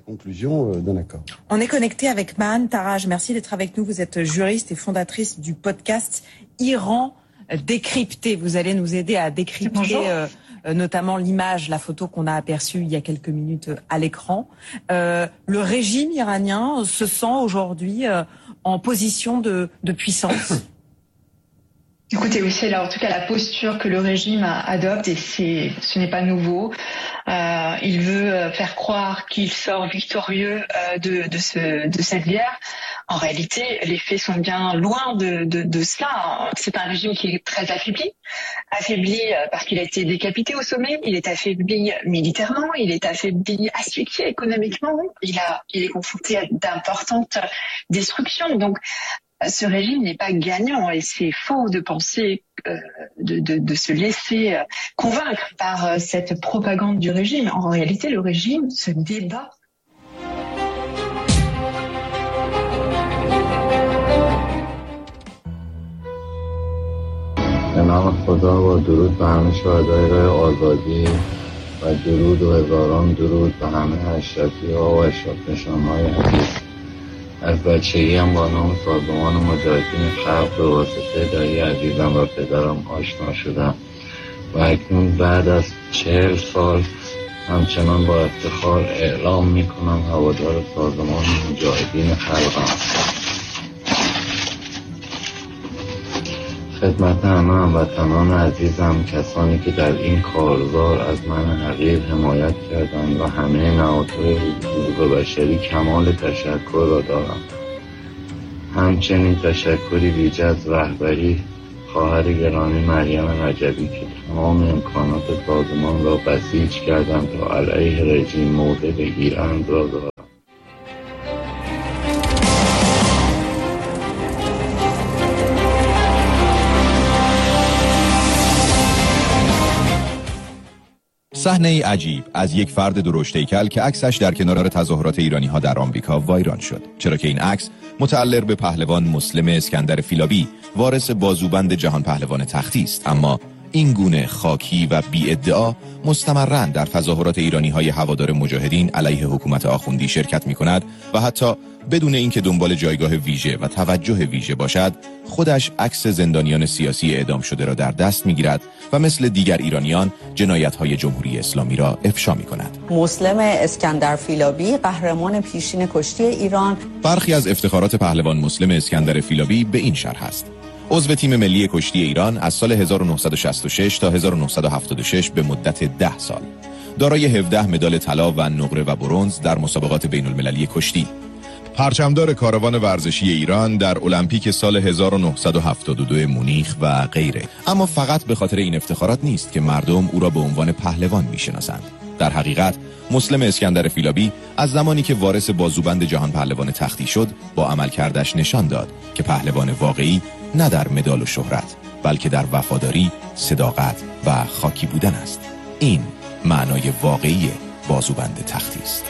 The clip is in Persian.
On est connecté avec Mahan Taraj. Merci d'être avec nous. Vous êtes juriste et fondatrice du podcast Iran décrypté. Vous allez nous aider à décrypter notamment l'image, la photo qu'on a aperçue il y a quelques minutes à l'écran. Le régime iranien se sent aujourd'hui en position de puissance. Écoutez, oui, c'est là en tout cas la posture que le régime adopte et ce n'est pas nouveau. Il veut faire croire qu'il sort victorieux de cette guerre. En réalité, les faits sont bien loin de cela. C'est un régime qui est très affaibli parce qu'il a été décapité au sommet, il est affaibli militairement, il est affaibli, asphyxié économiquement, il est confronté à d'importantes destructions. Donc, ce régime n'est pas gagnant et c'est faux de penser de se laisser convaincre par cette propagande du régime. En réalité, le régime se débat. به نام خدا و درود به همه شهدای راه آزادی و درود و هزاران درود به همه اشرفی‌ها و اشرف‌نشان‌های عزیز. از بچگی هم با نام سازمان مجاهدین خلق به واسطه دایی عزیزم و پدرم آشنا شدم و اکنون بعد از 40 سال همچنان با افتخار اعلام میکنم هوادار سازمان مجاهدین خلقم. خدمت همه هموطنان عزیزم، کسانی که در این کارزار از من حقیر حمایت کردند و همه نهادهای حقوق بشری کمال تشکر را دارم. همچنین تشکری ویژه از رهبری خواهر گرامی مریم رجبی که تمام امکانات سازمان را بسیج کردند تا علیه رژیم موضع بگیرند را دارم. صحنه عجیب از یک فرد درشت هیکل که عکسش در کنار تظاهرات ایرانی‌ها در آمریکا وایرال شد، چرا که این عکس متعلق به پهلوان مسلم اسکندر فیلابی، وارث بازوبند جهان پهلوان تختی است. اما این گونه خاکی و بی ادعا مستمراً در تظاهرات ایرانی‌های هوادار مجاهدین علیه حکومت آخوندی شرکت می‌کند و حتی بدون اینکه دنبال جایگاه ویژه و توجه ویژه باشد، خودش عکس زندانیان سیاسی اعدام شده را در دست می‌گیرد و مثل دیگر ایرانیان جنایت‌های جمهوری اسلامی را افشا می‌کند. مسلم اسکندر فیلابی، قهرمان پیشین کشتی ایران. برخی از افتخارات پهلوان مسلم اسکندر فیلابی به این شرح است: عضو تیم ملی کشتی ایران از سال 1966 تا 1976 به مدت 10 سال. دارای 17 مدال طلا و نقره و برنز در مسابقات بین‌المللی کشتی. پرچمدار کاروان ورزشی ایران در المپیک سال 1972 مونیخ و غیره. اما فقط به خاطر این افتخارات نیست که مردم او را به عنوان پهلوان میشناسند. در حقیقت مسلم اسکندر فیلابی از زمانی که وارث بازوبند جهان پهلوان تختی شد، با عملکردش نشان داد که پهلوان واقعی نه در مدال و شهرت، بلکه در وفاداری، صداقت و خاکی بودن است. این معنای واقعی بازوبند تختی است.